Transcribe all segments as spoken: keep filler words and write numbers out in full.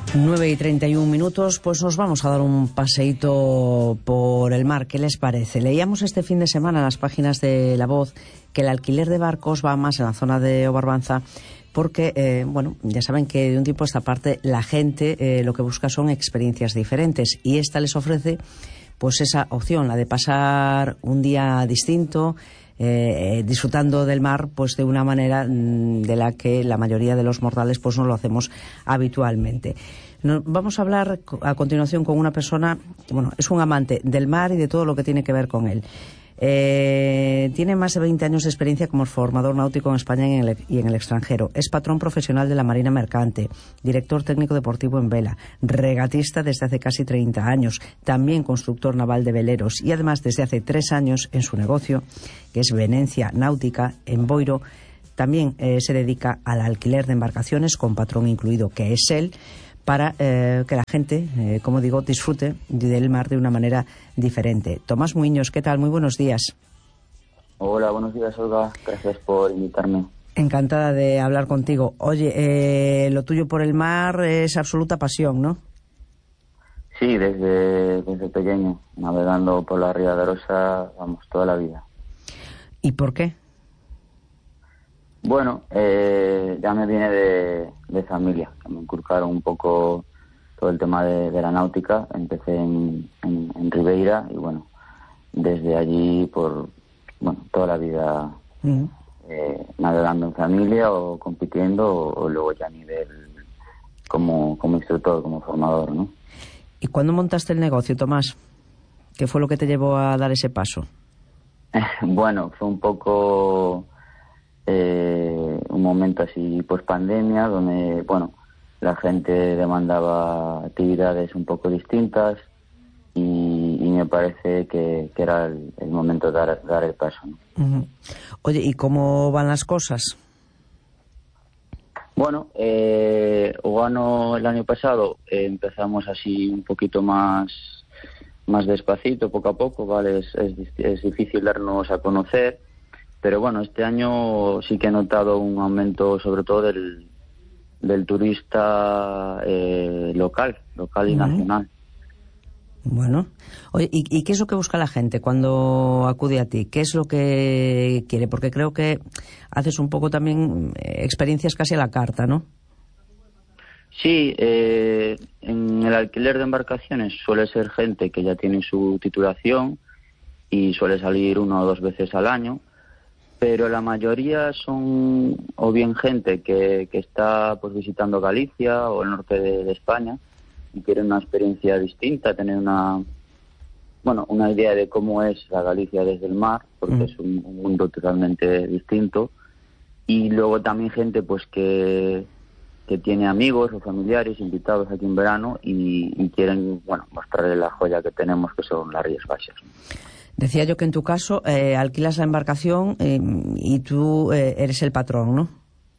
nueve y treinta y un minutos, pues nos vamos a dar un paseíto por el mar. ¿Qué les parece? Leíamos este fin de semana en las páginas de La Voz que el alquiler de barcos va más en la zona de Obarbanza porque, eh, bueno, ya saben que de un tiempo a esta parte la gente eh, lo que busca son experiencias diferentes y esta les ofrece pues esa opción, la de pasar un día distinto, Eh, disfrutando del mar pues de una manera mmm, de la que la mayoría de los mortales pues no lo hacemos habitualmente. Nos, vamos a hablar a continuación con una persona que, bueno, es un amante del mar y de todo lo que tiene que ver con él. Eh, tiene más de veinte años de experiencia como formador náutico en España y en, el, y en el extranjero. Es patrón profesional de la Marina Mercante, director técnico deportivo en vela, regatista desde hace casi treinta años, también constructor naval de veleros y además desde hace tres años en su negocio, que es Venecia Náutica, en Boiro, también eh, se dedica al alquiler de embarcaciones con patrón incluido, que es él, para eh, que la gente, eh, como digo, disfrute del mar de una manera diferente. Tomás Muiños, ¿qué tal? Muy buenos días. Hola, buenos días, Olga. Gracias por invitarme. Encantada de hablar contigo. Oye, eh, lo tuyo por el mar es absoluta pasión, ¿no? Sí, desde, desde pequeño, navegando por la Ría de Arosa, vamos, toda la vida. ¿Y por qué? Bueno, eh, ya me viene de, de familia, que me inculcaron un poco todo el tema de, de la náutica. Empecé en, en, en Ribeira y bueno, desde allí por bueno toda la vida uh-huh. eh, navegando en familia o compitiendo o, o luego ya a nivel como, como instructor, como formador, ¿no? ¿Y cuándo montaste el negocio, Tomás? ¿Qué fue lo que te llevó a dar ese paso? Bueno, fue un poco... Eh, un momento así post pandemia donde bueno la gente demandaba actividades un poco distintas y, y me parece que, que era el, el momento de dar, dar el paso, ¿no? Uh-huh. Oye, ¿y cómo van las cosas? Bueno, eh, Ogano el año pasado eh, empezamos así un poquito más más despacito, poco a poco, vale, es, es, es difícil darnos a conocer. Pero bueno, este año sí que he notado un aumento sobre todo del, del turista eh, local, local y uh-huh. nacional. Bueno, oye, ¿y, ¿y qué es lo que busca la gente cuando acude a ti? ¿Qué es lo que quiere? Porque creo que haces un poco también experiencias casi a la carta, ¿no? Sí, eh, en el alquiler de embarcaciones suele ser gente que ya tiene su titulación y suele salir una o dos veces al año. Pero la mayoría son o bien gente que, que está pues visitando Galicia o el norte de, de España y quiere una experiencia distinta, tener una bueno una idea de cómo es la Galicia desde el mar, porque mm. es un, un mundo totalmente distinto. Y luego también gente pues que que tiene amigos o familiares invitados aquí en verano y, y quieren bueno mostrarle la joya que tenemos, que son las Rías Baixas. Decía yo que en tu caso eh, alquilas la embarcación eh, y tú eh, eres el patrón, ¿no?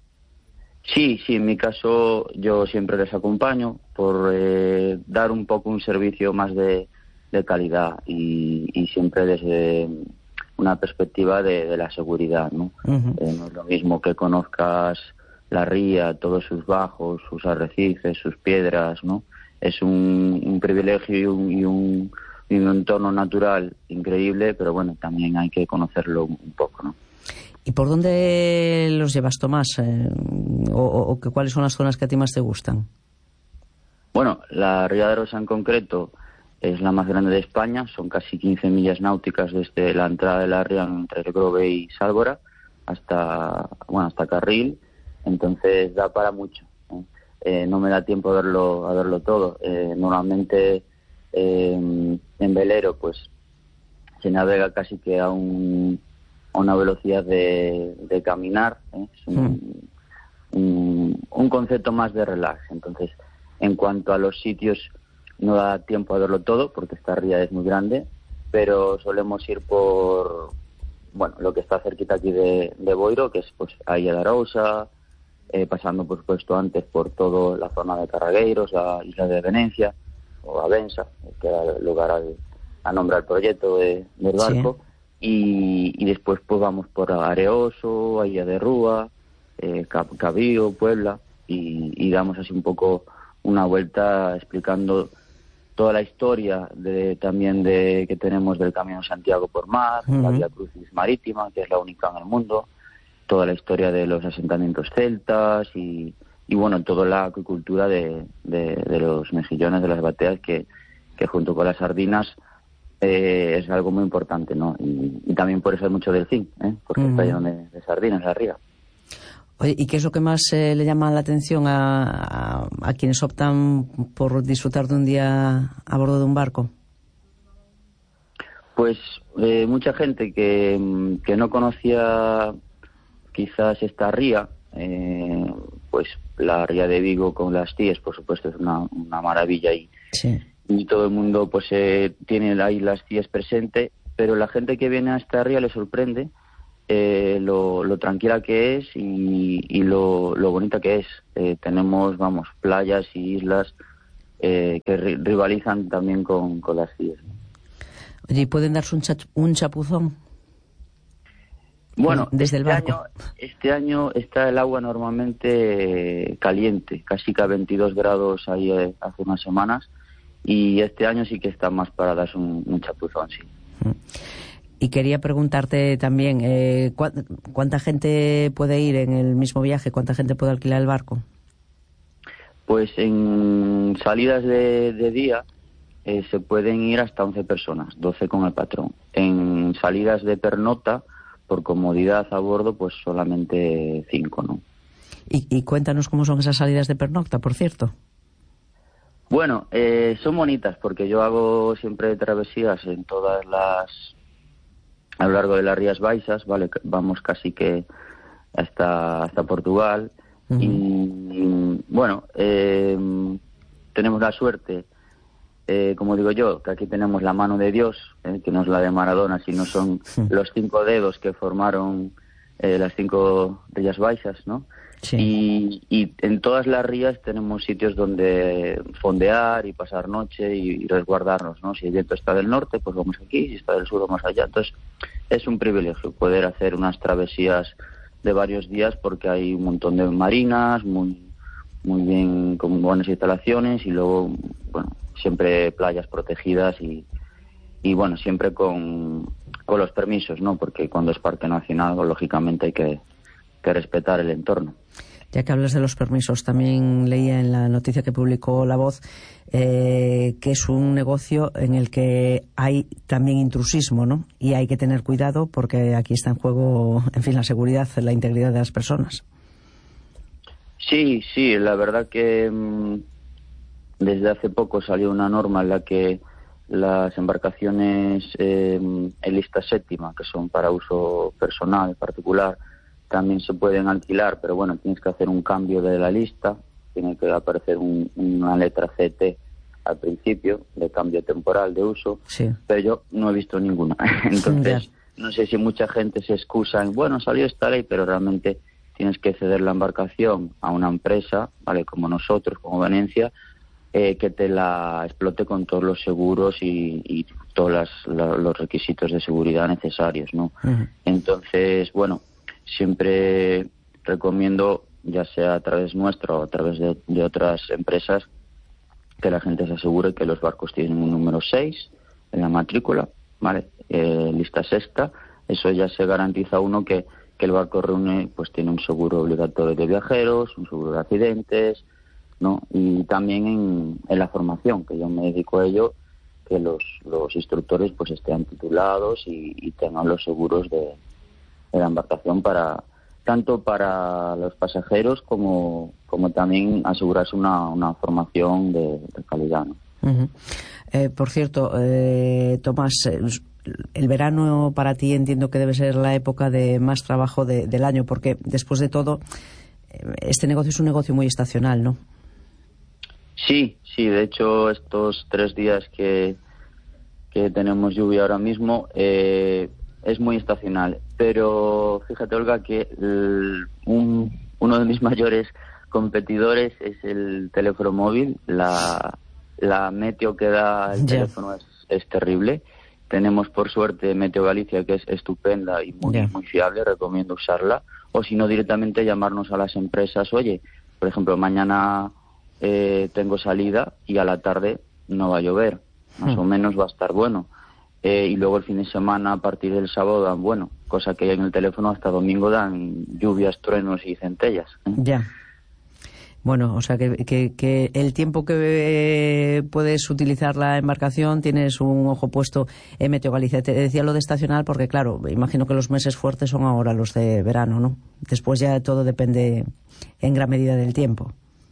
Sí, sí, en mi caso yo siempre les acompaño por eh, dar un poco un servicio más de, de calidad y, y siempre desde una perspectiva de, de la seguridad, ¿no? Uh-huh. Eh, no es lo mismo que conozcas la ría, todos sus bajos, sus arrecifes, sus piedras, ¿no? Es un, un privilegio y un... Y un y un entorno natural increíble, pero bueno, también hay que conocerlo un poco, ¿no? ¿Y por dónde los llevas, Tomás? Eh, o, o que, ¿Cuáles son las zonas que a ti más te gustan? Bueno, la Ría de Arosa en concreto es la más grande de España, son casi quince millas náuticas desde la entrada de la ría entre el Grove y Sálvora hasta, bueno, hasta Carril, entonces da para mucho, ¿eh? Eh, no me da tiempo a verlo, a verlo todo. Eh, normalmente Eh, en velero pues se navega casi que a, un, a una velocidad de, de caminar, ¿eh? Es un, mm. un, un concepto más de relax. Entonces, en cuanto a los sitios, no da tiempo a verlo todo porque esta ría es muy grande, pero solemos ir por bueno lo que está cerquita aquí de, de Boiro, que es pues Illa de Arousa, eh, pasando por supuesto antes por toda la zona de Carragueiros, la isla de Venecia o Avensa, que da lugar al, a nombrar el proyecto de, del barco, sí. y, y después pues vamos por Areoso, Illa de Rúa, eh, Cabío, Puebla, y, y damos así un poco una vuelta explicando toda la historia de, también de que tenemos del Camino de Santiago por mar, uh-huh. la Vía Crucis Marítima, que es la única en el mundo, toda la historia de los asentamientos celtas y, y bueno, toda la acuicultura de, de, de los mejillones, de las bateas, que, que junto con las sardinas eh, es algo muy importante, ¿no? Y, y también por eso hay mucho delfín, ¿eh? Porque uh-huh. está lleno de, de sardinas la ría. Oye, ¿y qué es lo que más eh, le llama la atención a, a, a quienes optan por disfrutar de un día a bordo de un barco? Pues eh, mucha gente que, que no conocía quizás esta ría, eh, pues la ría de Vigo con las tíes, por supuesto, es una, una maravilla y, sí. y todo el mundo pues eh, tiene ahí las tíes presente, pero la gente que viene a esta ría le sorprende Eh, lo, lo tranquila que es y, y lo, lo bonita que es. Eh, tenemos, vamos, playas y islas eh, que ri- rivalizan también con, con las islas. Oye, ¿y pueden darse un, cha- un chapuzón? Bueno, desde este el barco. Año, este año está el agua normalmente caliente, casi que a veintidós grados ahí eh, hace unas semanas, y este año sí que está más para darse un, un chapuzón, sí. Mm. Y quería preguntarte también, eh, ¿cuánta gente puede ir en el mismo viaje? ¿Cuánta gente puede alquilar el barco? Pues en salidas de, de día eh, se pueden ir hasta once personas, doce con el patrón. En salidas de pernota, por comodidad a bordo, pues solamente cinco, ¿no? Y, y cuéntanos cómo son esas salidas de pernocta, por cierto. Bueno, eh, son bonitas porque yo hago siempre travesías en todas las... a lo largo de las Rías Baixas, vale, vamos casi que hasta hasta Portugal. Uh-huh. Y bueno, eh, tenemos la suerte, eh, como digo yo, que aquí tenemos la mano de Dios, eh, que no es la de Maradona, sino son uh-huh. los cinco dedos que formaron eh, las cinco Rías Baixas, ¿no? Sí. Y, y en todas las rías tenemos sitios donde fondear y pasar noche y, y resguardarnos, ¿no? Si el viento está del norte, pues vamos aquí, si está del sur, vamos allá. Entonces, es un privilegio poder hacer unas travesías de varios días porque hay un montón de marinas, muy muy bien, con buenas instalaciones y luego, bueno, siempre playas protegidas y, y bueno, siempre con, con los permisos, ¿no? Porque cuando es parque nacional, lógicamente hay que, que respetar el entorno. Ya que hablas de los permisos, también leía en la noticia que publicó La Voz eh, que es un negocio en el que hay también intrusismo, ¿no? Y hay que tener cuidado porque aquí está en juego, en fin, la seguridad, la integridad de las personas. Sí, sí, la verdad que mmm, desde hace poco salió una norma en la que las embarcaciones eh, en lista séptima, que son para uso personal, particular, también se pueden alquilar, pero bueno, tienes que hacer un cambio de la lista, tiene que aparecer un, una letra C T al principio, de cambio temporal de uso, sí. Pero yo no he visto ninguna. Entonces, no sé si mucha gente se excusa en, bueno, salió esta ley, pero realmente tienes que ceder la embarcación a una empresa, ¿vale? Como nosotros, como Venecia, eh, que te la explote con todos los seguros y, y todos las, la, los requisitos de seguridad necesarios, ¿no? Uh-huh. Entonces, bueno, siempre recomiendo, ya sea a través nuestro o a través de, de otras empresas, que la gente se asegure que los barcos tienen un número seis en la matrícula, ¿vale? Eh, lista sexta, eso ya se garantiza uno que, que el barco reúne, pues tiene un seguro obligatorio de viajeros, un seguro de accidentes, ¿no? Y también en, en la formación, que yo me dedico a ello, que los, los instructores pues estén titulados y, y tengan los seguros de de la embarcación para tanto para los pasajeros como como también asegurarse una, una formación de, de calidad, ¿no? Uh-huh. Eh, por cierto, eh, Tomás, el verano para ti entiendo que debe ser la época de más trabajo de, del año, porque después de todo este negocio es un negocio muy estacional, ¿no? Sí, sí, de hecho estos tres días que que tenemos lluvia ahora mismo eh, es muy estacional, pero fíjate, Olga, que el, un, uno de mis mayores competidores es el teléfono móvil. La, la meteo que da el yeah. teléfono es, es terrible. Tenemos, por suerte, Meteo Galicia, que es estupenda y muy, yeah. muy fiable, recomiendo usarla. O si no, directamente llamarnos a las empresas. Oye, por ejemplo, mañana eh, tengo salida y a la tarde no va a llover, más mm. o menos va a estar bueno. Eh, y luego el fin de semana, a partir del sábado, dan bueno, cosa que en el teléfono hasta domingo dan lluvias, truenos y centellas. ¿eh? Ya. Bueno, o sea que, que, que el tiempo que puedes utilizar la embarcación tienes un ojo puesto en Meteo Galicia. Te decía lo de estacional porque, claro, imagino que los meses fuertes son ahora los de verano, ¿no? Después ya todo depende en gran medida del tiempo.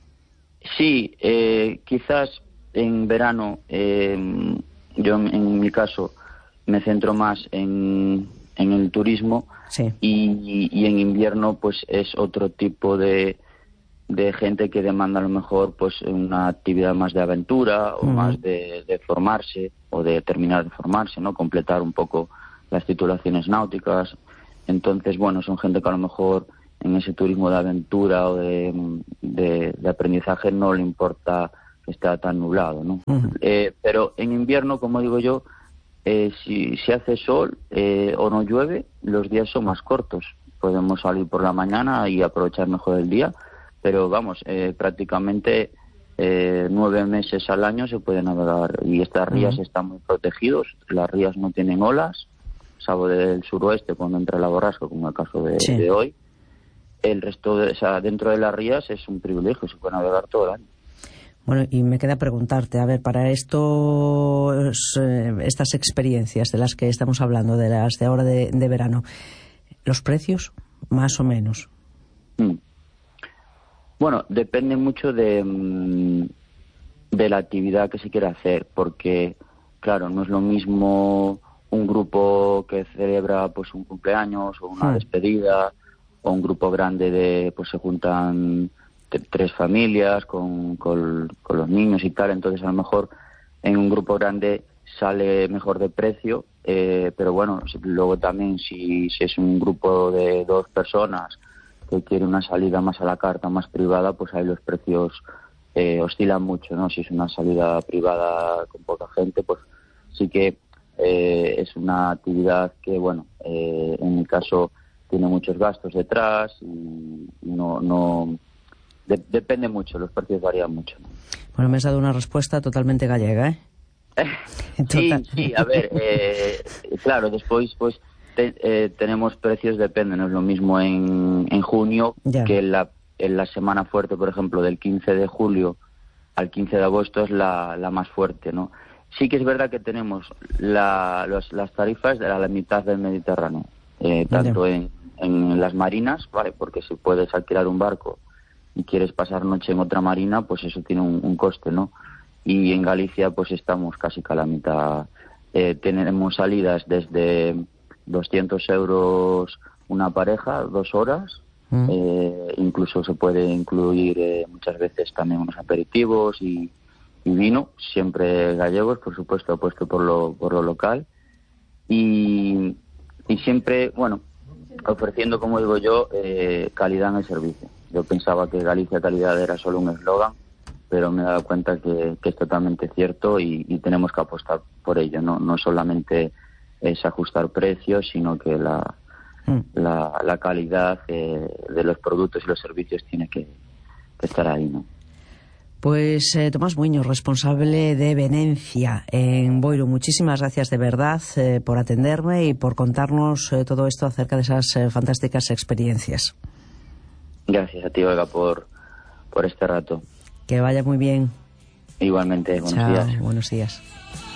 Sí, eh, quizás en verano, eh, yo en mi caso me centro más en, en el turismo, sí. y, y en invierno pues es otro tipo de... de gente que demanda a lo mejor pues una actividad más de aventura o uh-huh. más de, de formarse o de terminar de formarse, ¿no? Completar un poco las titulaciones náuticas. Entonces, bueno, son gente que a lo mejor en ese turismo de aventura o de, de, de aprendizaje no le importa que esté tan nublado, ¿no? Uh-huh. Eh, pero en invierno, como digo yo, eh, si, si hace sol eh, o no llueve, los días son más cortos. Podemos salir por la mañana y aprovechar mejor el día. Pero vamos, eh, prácticamente eh, nueve meses al año se puede navegar y estas rías uh-huh. están muy protegidos. Las rías no tienen olas, salvo del suroeste cuando entra la borrasca, como el caso de, sí. de hoy. El resto, de, o sea, dentro de las rías es un privilegio, se puede navegar todo el año. Bueno, y me queda preguntarte, a ver, para estos, eh, estas experiencias de las que estamos hablando, de las de ahora de, de verano, ¿los precios? Más o menos. Mm. Bueno, depende mucho de, de la actividad que se quiera hacer, porque, claro, no es lo mismo un grupo que celebra pues un cumpleaños o una sí. despedida, o un grupo grande de, pues se juntan t- tres familias con, con, con los niños y tal, entonces a lo mejor en un grupo grande sale mejor de precio, eh, pero bueno, luego también si, si es un grupo de dos personas que quiere una salida más a la carta, más privada, pues ahí los precios eh, oscilan mucho, ¿no? Si es una salida privada con poca gente, pues sí que eh, es una actividad que, bueno, eh, en mi caso tiene muchos gastos detrás y no... no de, depende mucho, los precios varían mucho, ¿no? Bueno, me has dado una respuesta totalmente gallega, ¿eh? sí, sí, a ver, eh, claro, después, pues... Te, eh, tenemos precios, depende, no es lo mismo en, en junio yeah. que en la, en la semana fuerte, por ejemplo, del quince de julio al quince de agosto es la, la más fuerte, ¿no? Sí que es verdad que tenemos la, los, las tarifas de la, la mitad del Mediterráneo, eh, tanto yeah. en, en las marinas, ¿vale? Porque si puedes alquilar un barco y quieres pasar noche en otra marina, pues eso tiene un, un coste, ¿no? Y en Galicia pues estamos casi que a la mitad. Eh, tenemos salidas desde doscientos euros una pareja, dos horas, mm. eh, incluso se puede incluir eh, muchas veces también unos aperitivos y, y vino, siempre gallegos, por supuesto, apuesto por lo, por lo local, y, y siempre, bueno, ofreciendo, como digo yo, eh, calidad en el servicio. Yo pensaba que Galicia Calidad era solo un eslogan, pero me he dado cuenta que, que es totalmente cierto y, y tenemos que apostar por ello, no, no solamente es ajustar precios, sino que la, mm. la, la calidad eh, de los productos y los servicios tiene que, que estar ahí, ¿no? Pues eh, Tomás Muiños, responsable de Venencia en Boiro, muchísimas gracias de verdad eh, por atenderme y por contarnos eh, todo esto acerca de esas eh, fantásticas experiencias. Gracias a ti, Olga, por, por este rato. Que vaya muy bien. Igualmente, buenos Chao, días. Buenos días.